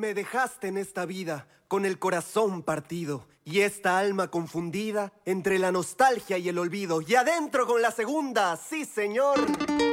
Me dejaste en esta vida con el corazón partido y esta alma confundida entre la nostalgia y el olvido. Y adentro con la segunda, sí señor.